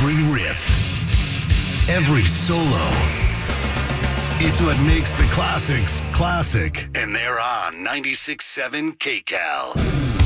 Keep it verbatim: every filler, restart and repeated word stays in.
Every riff, every solo. It's what makes the classics classic. And they're on ninety-six point seven K C A L.